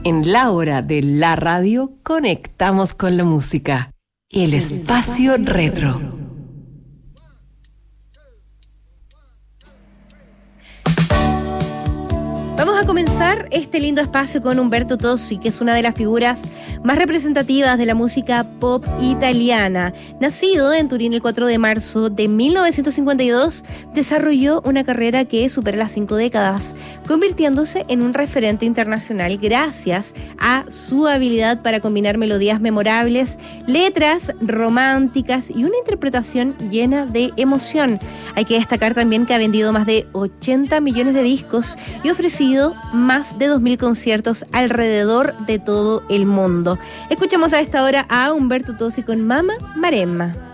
En la hora de la radio, conectamos con la música. El espacio retro. Vamos a comenzar este lindo espacio con Umberto Tozzi, que es una de las figuras más representativas de la música pop italiana. Nacido en Turín el 4 de marzo de 1952, desarrolló una carrera que supera las 5 décadas, convirtiéndose en un referente internacional gracias a su habilidad para combinar melodías memorables, letras románticas y una interpretación llena de emoción. Hay que destacar también que ha vendido más de 80 millones de discos y ofrecido más de 2.000 conciertos alrededor de todo el mundo. Escuchamos a esta hora a Umberto Tozzi con Mama Maremma.